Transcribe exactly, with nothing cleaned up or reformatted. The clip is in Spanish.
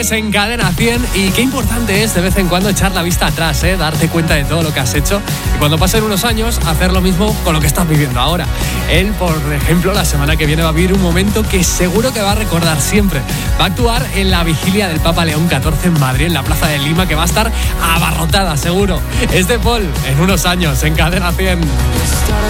En Cadena cien, y qué importante es de vez en cuando echar la vista atrás, ¿eh? Darte cuenta de todo lo que has hecho y cuando pasen unos años hacer lo mismo con lo que estás viviendo ahora. Él, por ejemplo, la semana que viene va a vivir un momento que seguro que va a recordar siempre. Va a actuar en la vigilia del Papa León catorce en Madrid, en la Plaza de Lima, que va a estar abarrotada, seguro. Es de Paul, en unos años, en Cadena cien.